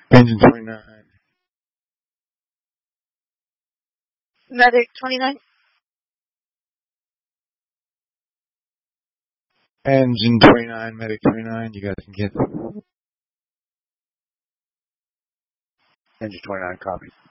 Engine 29. Medic 29. Engine 29, Medic 29, you guys can get. Engine 29, copy.